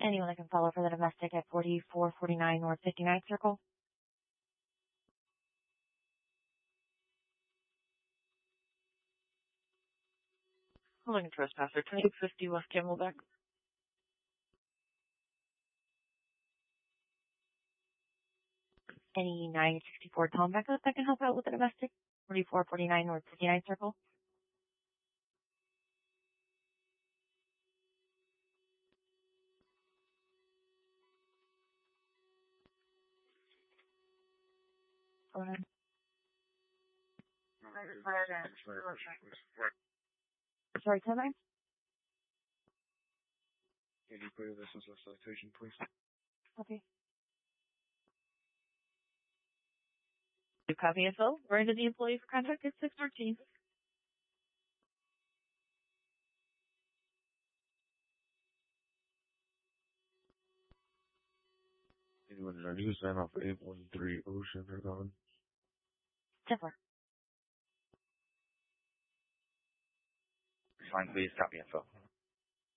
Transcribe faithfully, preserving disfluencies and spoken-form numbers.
Anyone that can follow for the domestic at forty-four forty-nine North fifty-ninth Circle. Holding trespasser, twenty fifty West Camelback. Any nine sixty-four Tom backup that can help out with the domestic? forty-four forty-nine North fifty-ninth Circle. Go ahead. Sorry, ten nine? Can you clear this as a citation, please? Okay. You copy S O. We're into the employee for contact at six thirteen. Anyone did I just sign off eight one three Ocean or gone? ten four. Fine, please copy info.